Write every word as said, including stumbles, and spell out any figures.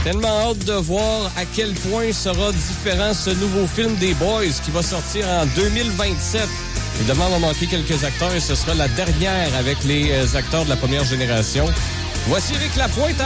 Tellement hâte de voir à quel point sera différent ce nouveau film des Boys qui va sortir en deux mille vingt-sept. Évidemment, on va manquer quelques acteurs et ce sera la dernière avec les acteurs de la première génération. Voici Éric Lapointe.